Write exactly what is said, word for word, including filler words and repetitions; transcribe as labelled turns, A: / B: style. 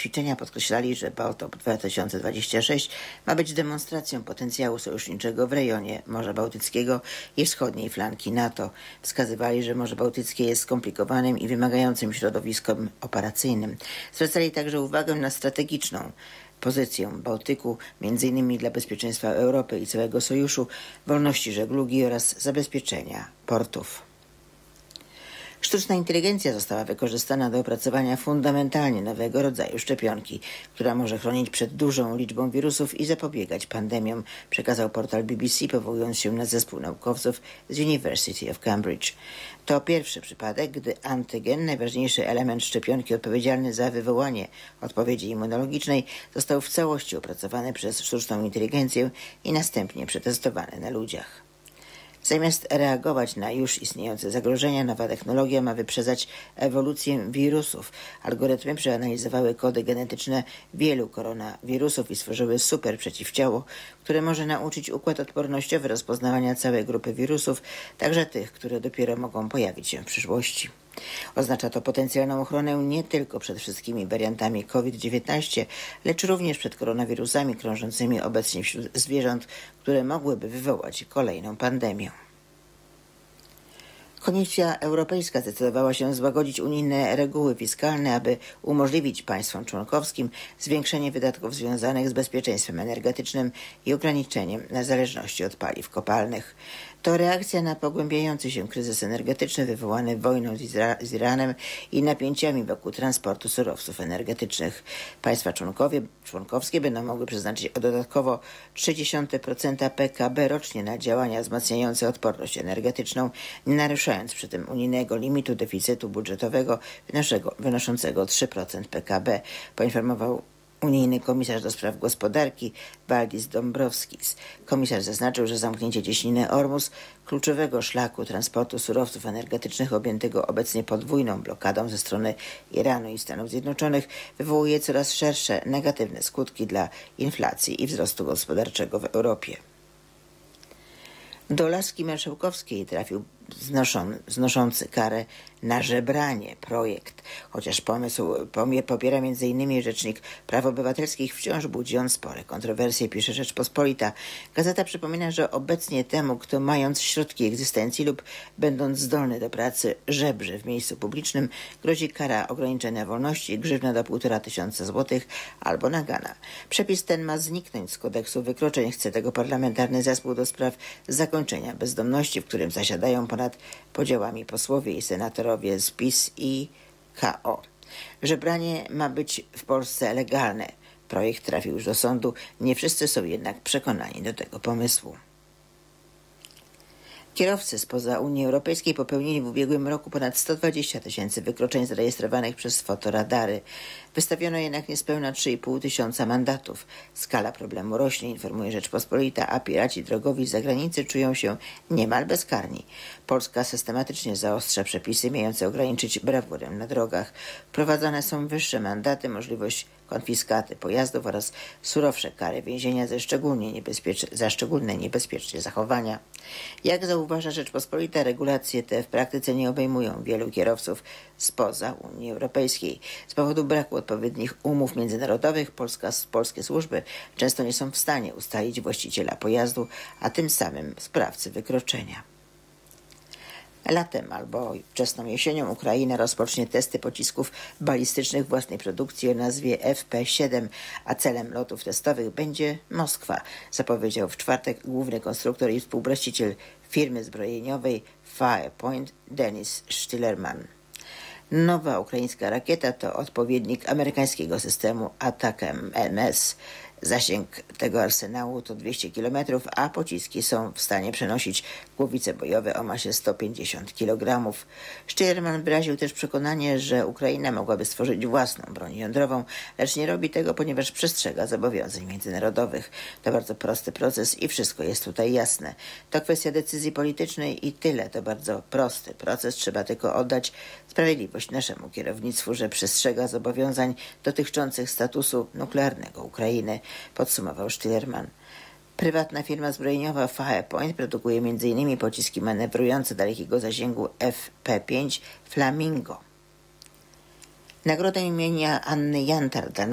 A: ćwiczenia podkreślali, że Baltok dwa tysiące dwadzieścia sześć ma być demonstracją potencjału sojuszniczego w rejonie Morza Bałtyckiego i wschodniej flanki NATO. Wskazywali, że Morze Bałtyckie jest skomplikowanym i wymagającym środowiskiem operacyjnym. Zwracali także uwagę na strategiczną pozycję Bałtyku, między innymi dla bezpieczeństwa Europy i całego Sojuszu, wolności żeglugi oraz zabezpieczenia portów. Sztuczna inteligencja została wykorzystana do opracowania fundamentalnie nowego rodzaju szczepionki, która może chronić przed dużą liczbą wirusów i zapobiegać pandemiom, przekazał portal B B C, powołując się na zespół naukowców z University of Cambridge. To pierwszy przypadek, gdy antygen, najważniejszy element szczepionki odpowiedzialny za wywołanie odpowiedzi immunologicznej, został w całości opracowany przez sztuczną inteligencję i następnie przetestowany na ludziach. Zamiast reagować na już istniejące zagrożenia, nowa technologia ma wyprzedzać ewolucję wirusów. Algorytmy przeanalizowały kody genetyczne wielu koronawirusów i stworzyły super przeciwciało, które może nauczyć układ odpornościowy rozpoznawania całej grupy wirusów, także tych, które dopiero mogą pojawić się w przyszłości. Oznacza to potencjalną ochronę nie tylko przed wszystkimi wariantami COVID dziewiętnaście, lecz również przed koronawirusami krążącymi obecnie wśród zwierząt, które mogłyby wywołać kolejną pandemię. Komisja Europejska zdecydowała się złagodzić unijne reguły fiskalne, aby umożliwić państwom członkowskim zwiększenie wydatków związanych z bezpieczeństwem energetycznym i ograniczeniem zależności od paliw kopalnych. To reakcja na pogłębiający się kryzys energetyczny wywołany wojną z, Izra- z Iranem i napięciami wokół transportu surowców energetycznych. Państwa członkowie, członkowskie będą mogły przeznaczyć dodatkowo trzy przecinek trzy procent P K B rocznie na działania wzmacniające odporność energetyczną, nie naruszając przy tym unijnego limitu deficytu budżetowego wynoszącego trzy procent P K B, poinformował unijny komisarz do spraw gospodarki Valdis Dombrovskis. Komisarz zaznaczył, że zamknięcie cieśniny Ormus, kluczowego szlaku transportu surowców energetycznych objętego obecnie podwójną blokadą ze strony Iranu i Stanów Zjednoczonych, wywołuje coraz szersze negatywne skutki dla inflacji i wzrostu gospodarczego w Europie. Do laski marszałkowskiej trafił znoszą, znoszący karę na żebranie projekt. Chociaż pomysł popiera między innymi Rzecznik Praw Obywatelskich, wciąż budzi on spore kontrowersje, pisze Rzeczpospolita. Gazeta przypomina, że obecnie temu, kto mając środki egzystencji lub będąc zdolny do pracy żebrzy w miejscu publicznym, grozi kara ograniczenia wolności i grzywna do półtora tysiąca złotych albo nagana. Przepis ten ma zniknąć z kodeksu wykroczeń. Chce tego parlamentarny zespół do spraw zakończenia bezdomności, w którym zasiadają ponad podziałami posłowie i senatorowie z PiS i K O. Żebranie ma być w Polsce legalne. Projekt trafił już do sądu. Nie wszyscy są jednak przekonani do tego pomysłu. Kierowcy spoza Unii Europejskiej popełnili w ubiegłym roku ponad sto dwadzieścia tysięcy wykroczeń zarejestrowanych przez fotoradary. Wystawiono jednak niespełna trzy i pół tysiąca mandatów. Skala problemu rośnie, informuje Rzeczpospolita, a piraci drogowi z zagranicy czują się niemal bezkarni. Polska systematycznie zaostrza przepisy mające ograniczyć brawurę na drogach. Wprowadzane są wyższe mandaty, możliwość konfiskaty pojazdów oraz surowsze kary więzienia za szczególnie, niebezpiecz... za szczególne niebezpieczne zachowania. Jak zauważa Rzeczpospolita, regulacje te w praktyce nie obejmują wielu kierowców spoza Unii Europejskiej. Z powodu braku odpowiednich umów międzynarodowych Polska, polskie służby często nie są w stanie ustalić właściciela pojazdu, a tym samym sprawcy wykroczenia. Latem albo wczesną jesienią Ukraina rozpocznie testy pocisków balistycznych własnej produkcji o nazwie F P siedem, a celem lotów testowych będzie Moskwa, zapowiedział w czwartek główny konstruktor i współwłaściciel firmy zbrojeniowej Firepoint Denis Shtillerman. Nowa ukraińska rakieta to odpowiednik amerykańskiego systemu Attack-M S. Zasięg tego arsenału to dwieście kilometrów, a pociski są w stanie przenosić głowice bojowe o masie sto pięćdziesiąt kilogramów. Shtillerman wyraził też przekonanie, że Ukraina mogłaby stworzyć własną broń jądrową, lecz nie robi tego, ponieważ przestrzega zobowiązań międzynarodowych. To bardzo prosty proces i wszystko jest tutaj jasne. To kwestia decyzji politycznej i tyle. To bardzo prosty proces. Trzeba tylko oddać sprawiedliwość naszemu kierownictwu, że przestrzega zobowiązań dotyczących statusu nuklearnego Ukrainy, podsumował Shtillerman. Prywatna firma zbrojeniowa Firepoint produkuje między innymi pociski manewrujące dalekiego zasięgu F P pięć Flamingo. Nagrodę imienia Anny Jantar dla